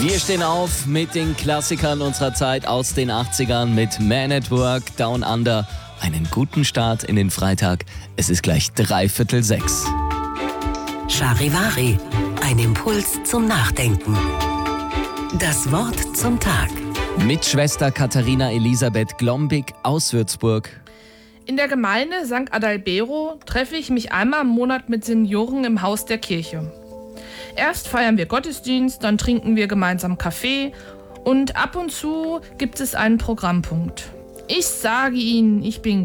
Wir stehen auf mit den Klassikern unserer Zeit aus den 80ern mit Man at Work, Down Under. Einen guten Start in den Freitag. Es ist gleich 5:45. Charivari, ein Impuls zum Nachdenken. Das Wort zum Tag. Mit Schwester Katharina Elisabeth Glombig aus Würzburg. In der Gemeinde St. Adalbero treffe ich mich einmal im Monat mit Senioren im Haus der Kirche. Erst feiern wir Gottesdienst, dann trinken wir gemeinsam Kaffee und ab und zu gibt es einen Programmpunkt. Ich sage Ihnen, ich bin